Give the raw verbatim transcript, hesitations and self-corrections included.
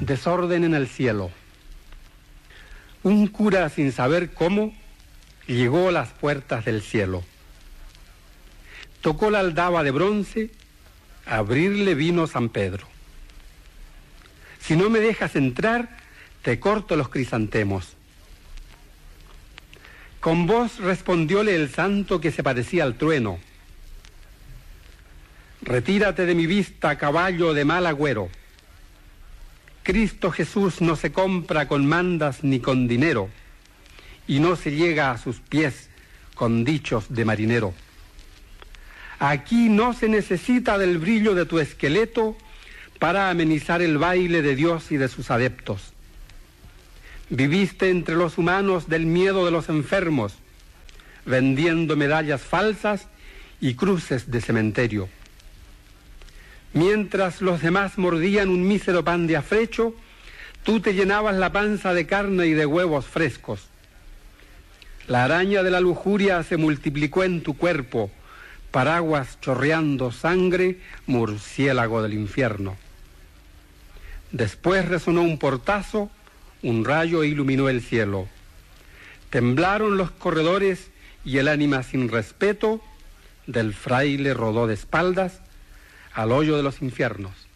Desorden en el cielo. Un cura, sin saber cómo, llegó a las puertas del cielo. Tocó la aldaba de bronce, a abrirle vino San Pedro. Si no me dejas entrar, te corto los crisantemos. Con voz respondióle el santo que se parecía al trueno. Retírate de mi vista, caballo de mal agüero. Cristo Jesús no se compra con mandas ni con dinero, y no se llega a sus pies con dichos de marinero. Aquí no se necesita del brillo de tu esqueleto para amenizar el baile de Dios y de sus adeptos. Viviste entre los humanos del miedo de los enfermos, vendiendo medallas falsas y cruces de cementerio. Mientras los demás mordían un mísero pan de afrecho, tú te llenabas la panza de carne y de huevos frescos. La araña de la lujuria se multiplicó en tu cuerpo, paraguas chorreando sangre, murciélago del infierno. Después resonó un portazo, un rayo iluminó el cielo. Temblaron los corredores y el ánima sin respeto del fraile rodó de espaldas al hoyo de los infiernos.